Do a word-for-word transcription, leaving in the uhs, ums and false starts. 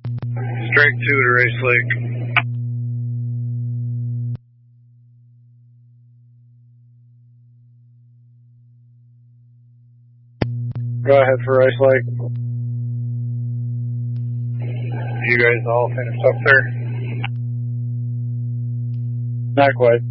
Strike two to Rice Lake. Go ahead for Rice Lake. You guys all finished up there? Not quite.